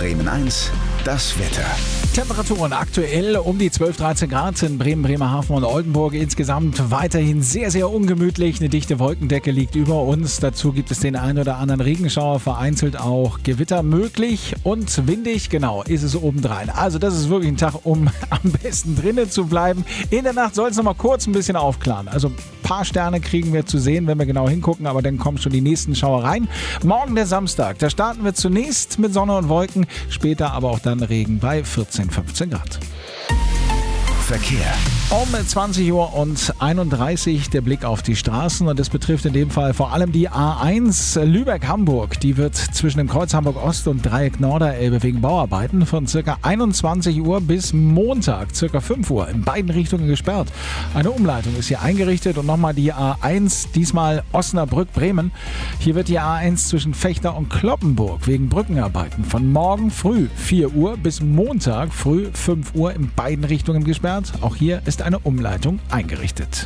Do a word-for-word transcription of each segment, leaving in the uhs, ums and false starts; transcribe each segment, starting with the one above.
Bremen eins, das Wetter. Temperaturen aktuell um die zwölf, dreizehn Grad in Bremen, Bremerhaven und Oldenburg. Insgesamt weiterhin sehr, sehr ungemütlich. Eine dichte Wolkendecke liegt über uns. Dazu gibt es den einen oder anderen Regenschauer, vereinzelt auch Gewitter möglich und windig. Genau, ist es obendrein. Also das ist wirklich ein Tag, um am besten drinnen zu bleiben. In der Nacht soll es noch mal kurz ein bisschen aufklaren. Also ein paar Sterne kriegen wir zu sehen, wenn wir genau hingucken. Aber dann kommen schon die nächsten Schauereien. Morgen der Samstag. Da starten wir zunächst mit Sonne und Wolken. Später aber auch dann Regen bei vierzehn, fünfzehn Grad. Verkehr. Um zwanzig Uhr und einunddreißig der Blick auf die Straßen und das betrifft in dem Fall vor allem die A eins Lübeck-Hamburg. Die wird zwischen dem Kreuz Hamburg-Ost und Dreieck Norderelbe wegen Bauarbeiten von ca. einundzwanzig Uhr bis Montag ca. fünf Uhr in beiden Richtungen gesperrt. Eine Umleitung ist hier eingerichtet und nochmal die A eins, diesmal Osnabrück-Bremen. Hier wird die A eins zwischen Vechta und Cloppenburg wegen Brückenarbeiten von morgen früh vier Uhr bis Montag früh fünf Uhr in beiden Richtungen gesperrt. Auch hier ist eine Umleitung eingerichtet.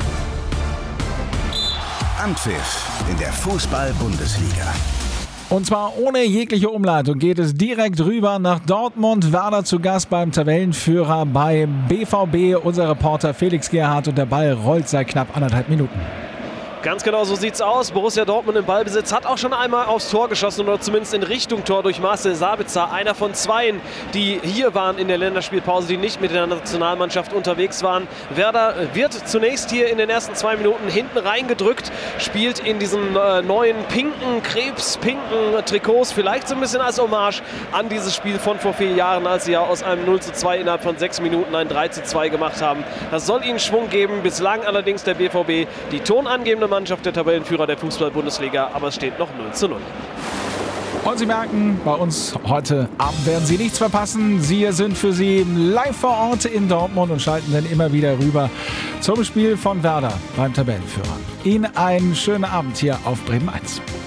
Anpfiff in der Fußball-Bundesliga. Und zwar ohne jegliche Umleitung geht es direkt rüber nach Dortmund. Werder zu Gast beim Tabellenführer bei B V B. Unser Reporter Felix Gerhardt und der Ball rollt seit knapp anderthalb Minuten. Ganz genau so sieht's aus. Borussia Dortmund im Ballbesitz hat auch schon einmal aufs Tor geschossen oder zumindest in Richtung Tor durch Marcel Sabitzer. Einer von zweien, die hier waren in der Länderspielpause, die nicht mit der Nationalmannschaft unterwegs waren. Werder wird zunächst hier in den ersten zwei Minuten hinten reingedrückt, spielt in diesen äh, neuen pinken, krebspinken Trikots, vielleicht so ein bisschen als Hommage an dieses Spiel von vor vier Jahren, als sie ja aus einem null zu zwei innerhalb von sechs Minuten ein drei zu zwei gemacht haben. Das soll ihnen Schwung geben. Bislang allerdings der B V B die tonangebende Mannschaft, der Tabellenführer der Fußball-Bundesliga, aber es steht noch null zu null. Und Sie merken, bei uns heute Abend werden Sie nichts verpassen. Sie sind für Sie live vor Ort in Dortmund und schalten dann immer wieder rüber zum Spiel von Werder beim Tabellenführer. Ihnen einen schönen Abend hier auf Bremen eins.